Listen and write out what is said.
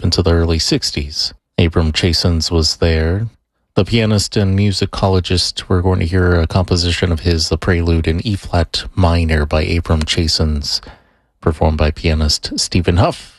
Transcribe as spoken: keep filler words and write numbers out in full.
into the early sixties. Abram Chasins was there. The pianist and musicologist, we're going to hear a composition of his, the Prelude in E-flat minor by Abram Chasins, performed by pianist Stephen Huff.